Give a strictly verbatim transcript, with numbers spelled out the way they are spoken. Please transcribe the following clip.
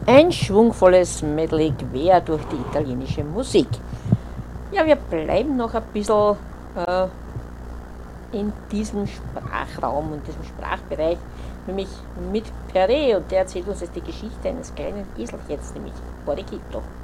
Ein schwungvolles Medley quer durch die italienische Musik. Ja, wir bleiben noch ein bisschen äh, in diesem Sprachraum und diesem Sprachbereich, nämlich mit Perret, und der erzählt uns jetzt die Geschichte eines kleinen Eselchens, nämlich Borriquito.